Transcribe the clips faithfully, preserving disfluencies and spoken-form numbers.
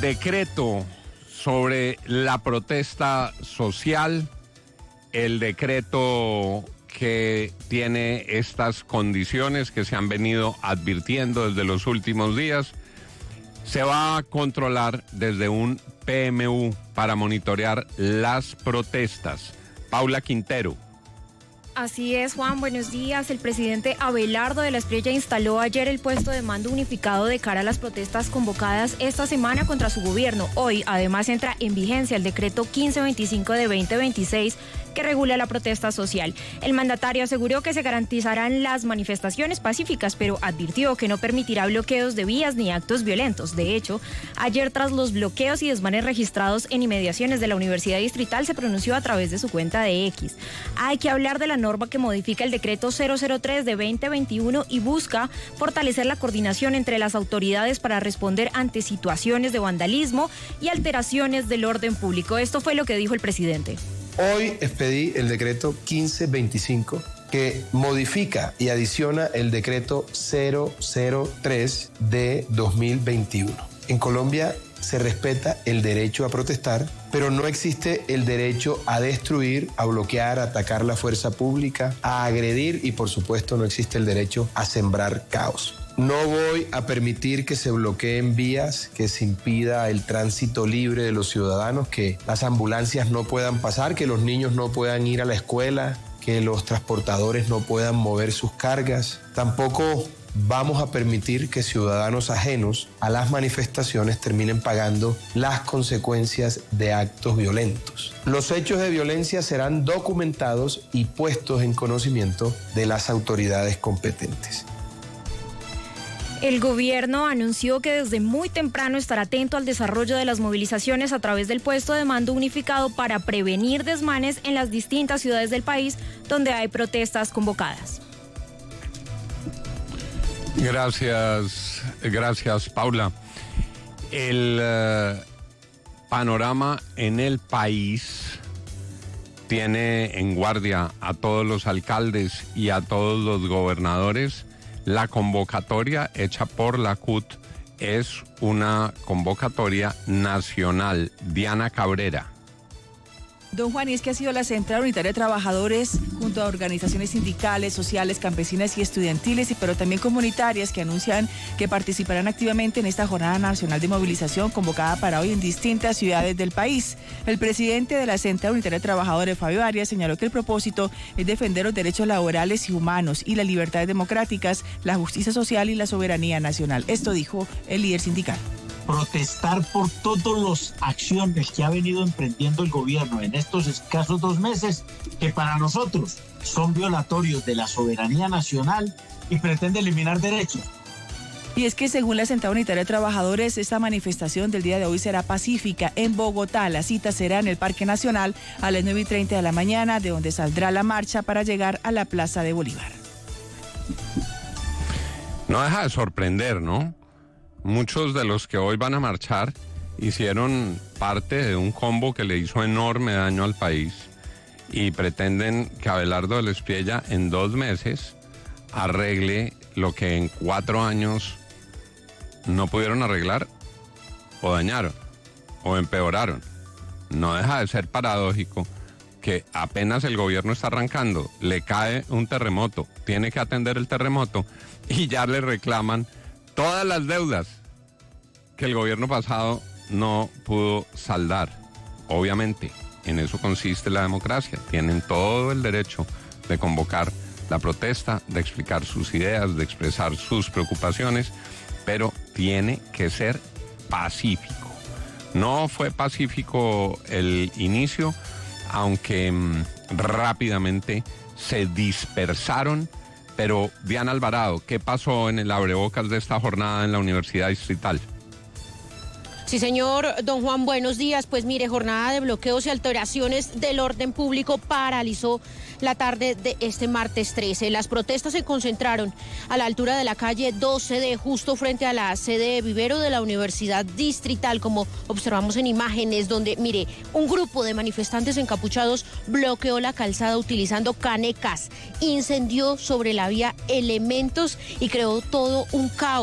decreto sobre la protesta social, el decreto que tiene estas condiciones que se han venido advirtiendo desde los últimos días, se va a controlar desde un P M U para monitorear las protestas. Paula Quintero. Así es, Juan, buenos días. El presidente Abelardo de la Espriella instaló ayer el puesto de mando unificado de cara a las protestas convocadas esta semana contra su gobierno. Hoy, además, entra en vigencia el decreto quince veinticinco de veinte veintiséis que regula la protesta social. El mandatario aseguró que se garantizarán las manifestaciones pacíficas, pero advirtió que no permitirá bloqueos de vías ni actos violentos. De hecho, ayer, tras los bloqueos y desmanes registrados en inmediaciones de la Universidad Distrital, se pronunció a través de su cuenta de X. Hay que hablar de la norma que modifica el decreto cero cero tres de veinte veintiuno y busca fortalecer la coordinación entre las autoridades para responder ante situaciones de vandalismo y alteraciones del orden público. Esto fue lo que dijo el presidente. Hoy expedí el decreto quince veinticinco que modifica y adiciona el decreto cero cero tres de dos mil veintiuno. En Colombia se respeta el derecho a protestar, pero no existe el derecho a destruir, a bloquear, a atacar la fuerza pública, a agredir y, por supuesto, no existe el derecho a sembrar caos. No voy a permitir que se bloqueen vías, que se impida el tránsito libre de los ciudadanos, que las ambulancias no puedan pasar, que los niños no puedan ir a la escuela, que los transportadores no puedan mover sus cargas. Tampoco vamos a permitir que ciudadanos ajenos a las manifestaciones terminen pagando las consecuencias de actos violentos. Los hechos de violencia serán documentados y puestos en conocimiento de las autoridades competentes. El gobierno anunció que desde muy temprano estará atento al desarrollo de las movilizaciones a través del puesto de mando unificado para prevenir desmanes en las distintas ciudades del país donde hay protestas convocadas. Gracias, gracias, Paula. El uh, panorama en el país tiene en guardia a todos los alcaldes y a todos los gobernadores. La convocatoria hecha por la C U T es una convocatoria nacional. Diana Cabrera. Don Juan, y es que ha sido la Central Unitaria de Trabajadores, junto a organizaciones sindicales, sociales, campesinas y estudiantiles, y pero también comunitarias, que anuncian que participarán activamente en esta jornada nacional de movilización convocada para hoy en distintas ciudades del país. El presidente de la Central Unitaria de Trabajadores, Fabio Arias, señaló que el propósito es defender los derechos laborales y humanos y las libertades democráticas, la justicia social y la soberanía nacional. Esto dijo el líder sindical. Protestar por todas las acciones que ha venido emprendiendo el gobierno en estos escasos dos meses, que para nosotros son violatorios de la soberanía nacional y pretende eliminar derechos. Y es que según la Central Unitaria de Trabajadores, esta manifestación del día de hoy será pacífica en Bogotá. La cita será en el Parque Nacional a las nueve y treinta de la mañana, de donde saldrá la marcha para llegar a la Plaza de Bolívar. No deja de sorprender, ¿no? Muchos de los que hoy van a marchar hicieron parte de un combo que le hizo enorme daño al país y pretenden que Abelardo de la Espriella en dos meses arregle lo que en cuatro años no pudieron arreglar o dañaron o empeoraron. No deja de ser paradójico que apenas el gobierno está arrancando, le cae un terremoto, tiene que atender el terremoto y ya le reclaman todas las deudas que el gobierno pasado no pudo saldar. Obviamente, en eso consiste la democracia. Tienen todo el derecho de convocar la protesta, de explicar sus ideas, de expresar sus preocupaciones, pero tiene que ser pacífico. No fue pacífico el inicio, aunque mmm, rápidamente se dispersaron. Pero Diana Alvarado, ¿qué pasó en el abrebocas de esta jornada en la Universidad Distrital? Sí, señor don Juan, buenos días. Pues mire, jornada de bloqueos y alteraciones del orden público paralizó la tarde de este martes trece. Las protestas se concentraron a la altura de la calle doce de, justo frente a la sede de vivero de la Universidad Distrital, como observamos en imágenes, donde, mire, un grupo de manifestantes encapuchados bloqueó la calzada utilizando canecas, incendió sobre la vía elementos y creó todo un caos.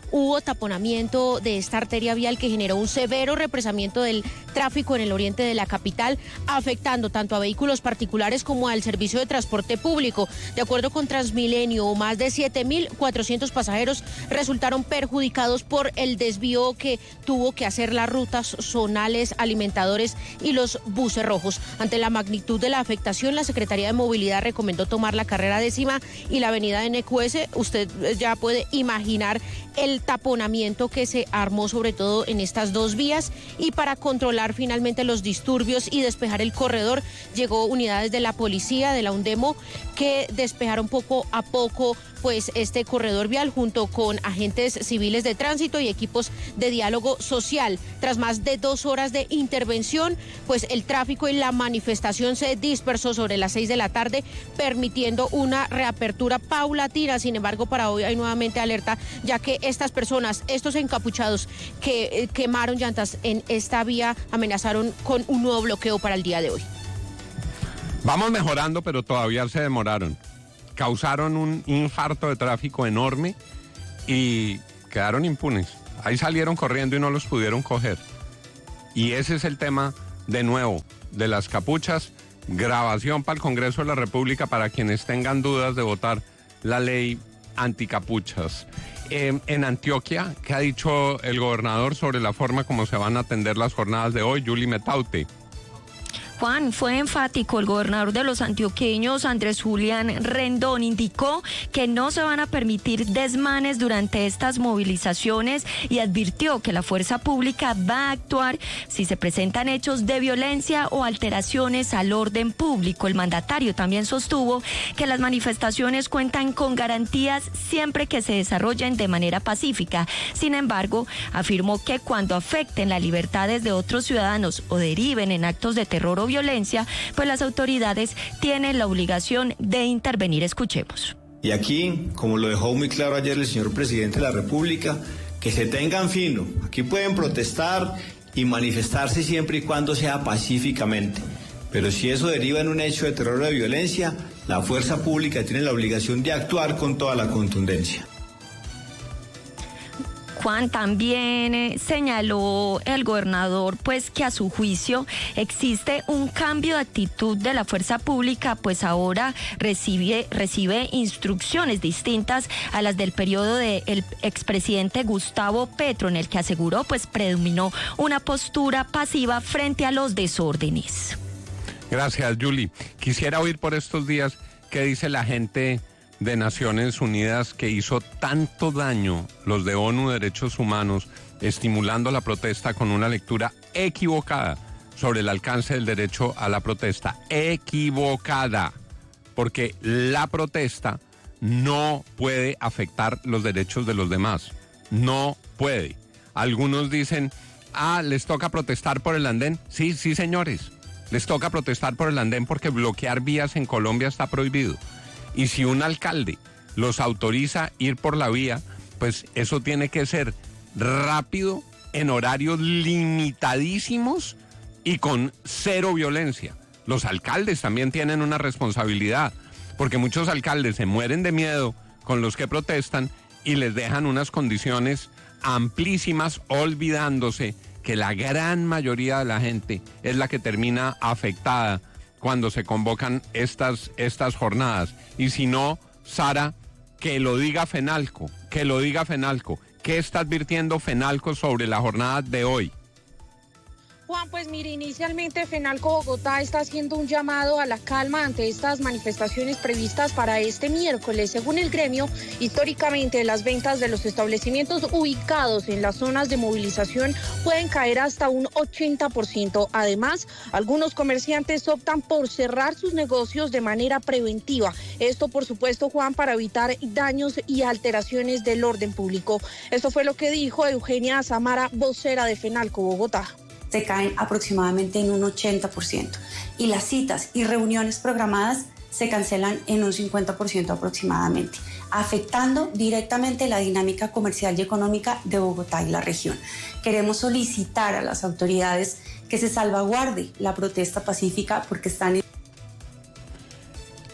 hubo taponamiento de esta arteria vial que generó un severo represamiento del tráfico en el oriente de la capital, afectando tanto a vehículos particulares como al servicio de transporte público. De acuerdo con Transmilenio, más de siete mil cuatrocientos pasajeros resultaron perjudicados por el desvío que tuvo que hacer las rutas zonales, alimentadores y los buses rojos. Ante la magnitud de la afectación, la Secretaría de Movilidad recomendó tomar la carrera décima y la avenida N Q S. Usted ya puede imaginar el taponamiento que se armó sobre todo en estas dos vías, y para controlar finalmente los disturbios y despejar el corredor llegó unidades de la policía, de la UNDEMO, que despejaron poco a poco pues este corredor vial junto con agentes civiles de tránsito y equipos de diálogo social. Tras más de dos horas de intervención, pues el tráfico y la manifestación se dispersó sobre las seis de la tarde, permitiendo una reapertura paulatina. Sin embargo, para hoy hay nuevamente alerta, ya que estas personas, estos encapuchados que eh, quemaron llantas en esta vía, amenazaron con un nuevo bloqueo para el día de hoy. Vamos mejorando, pero todavía se demoraron. Causaron un infarto de tráfico enorme y quedaron impunes. Ahí salieron corriendo y no los pudieron coger. Y ese es el tema, de nuevo, de las capuchas. Grabación para el Congreso de la República para quienes tengan dudas de votar la ley anticapuchas. Eh, en Antioquia, ¿qué ha dicho el gobernador sobre la forma como se van a atender las jornadas de hoy? Yuli Metaute. Juan, fue enfático. El gobernador de los antioqueños, Andrés Julián Rendón, indicó que no se van a permitir desmanes durante estas movilizaciones y advirtió que la fuerza pública va a actuar si se presentan hechos de violencia o alteraciones al orden público. El mandatario también sostuvo que las manifestaciones cuentan con garantías siempre que se desarrollen de manera pacífica. Sin embargo, afirmó que cuando afecten las libertades de otros ciudadanos o deriven en actos de terror o violencia, pues las autoridades tienen la obligación de intervenir. Escuchemos. Y aquí, como lo dejó muy claro ayer el señor presidente de la República, que se tengan fino. Aquí pueden protestar y manifestarse siempre y cuando sea pacíficamente. Pero si eso deriva en un hecho de terror o de violencia, la fuerza pública tiene la obligación de actuar con toda la contundencia. Juan, también eh, señaló el gobernador pues que a su juicio existe un cambio de actitud de la fuerza pública, pues ahora recibe, recibe instrucciones distintas a las del periodo del expresidente Gustavo Petro, en el que aseguró pues predominó una postura pasiva frente a los desórdenes. Gracias, Yuli. Quisiera oír por estos días qué dice la gente de Naciones Unidas, que hizo tanto daño, los de ONU Derechos Humanos, estimulando la protesta con una lectura equivocada sobre el alcance del derecho a la protesta. Equivocada, porque la protesta no puede afectar los derechos de los demás. No puede. Algunos dicen, ah, ¿les toca protestar por el andén? Sí, sí, señores. Les toca protestar por el andén porque bloquear vías en Colombia está prohibido. Y si un alcalde los autoriza ir por la vía, pues eso tiene que ser rápido, en horarios limitadísimos y con cero violencia. Los alcaldes también tienen una responsabilidad, porque muchos alcaldes se mueren de miedo con los que protestan y les dejan unas condiciones amplísimas, olvidándose que la gran mayoría de la gente es la que termina afectada cuando se convocan estas, estas jornadas. Y si no, Sara, que lo diga Fenalco, que lo diga Fenalco. ¿Qué está advirtiendo Fenalco sobre la jornada de hoy? Juan, pues mire, inicialmente Fenalco Bogotá está haciendo un llamado a la calma ante estas manifestaciones previstas para este miércoles. Según el gremio, históricamente las ventas de los establecimientos ubicados en las zonas de movilización pueden caer hasta un ochenta por ciento. Además, algunos comerciantes optan por cerrar sus negocios de manera preventiva. Esto, por supuesto, Juan, para evitar daños y alteraciones del orden público. Esto fue lo que dijo Eugenia Samara, vocera de Fenalco Bogotá. Se caen aproximadamente en un ochenta por ciento y las citas y reuniones programadas se cancelan en un cincuenta por ciento aproximadamente, afectando directamente la dinámica comercial y económica de Bogotá y la región. Queremos solicitar a las autoridades que se salvaguarde la protesta pacífica porque están en...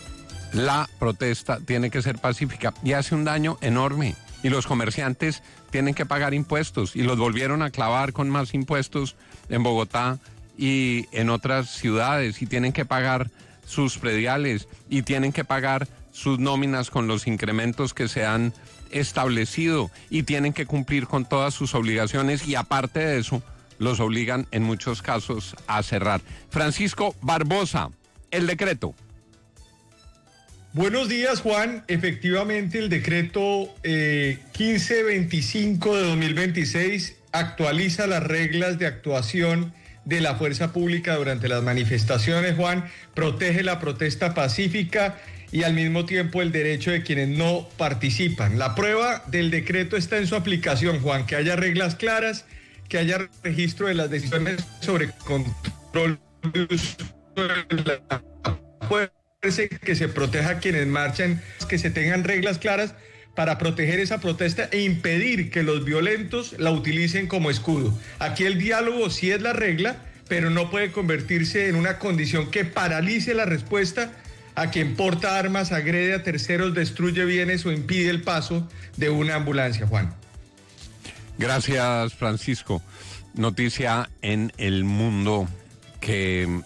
La protesta tiene que ser pacífica y hace un daño enorme. Y los comerciantes tienen que pagar impuestos y los volvieron a clavar con más impuestos en Bogotá y en otras ciudades y tienen que pagar sus prediales y tienen que pagar sus nóminas con los incrementos que se han establecido y tienen que cumplir con todas sus obligaciones y aparte de eso los obligan en muchos casos a cerrar. Francisco Barbosa, el decreto. Buenos días, Juan. Efectivamente, el decreto eh, quince veinticinco de dos mil veintiséis actualiza las reglas de actuación de la fuerza pública durante las manifestaciones, Juan, protege la protesta pacífica y al mismo tiempo el derecho de quienes no participan. La prueba del decreto está en su aplicación, Juan, que haya reglas claras, que haya registro de las decisiones sobre control de uso de la fuerza, que se proteja a quienes marchan, que se tengan reglas claras para proteger esa protesta e impedir que los violentos la utilicen como escudo. Aquí el diálogo sí es la regla, pero no puede convertirse en una condición que paralice la respuesta a quien porta armas, agrede a terceros, destruye bienes o impide el paso de una ambulancia, Juan. Gracias, Francisco. Noticia en El Mundo que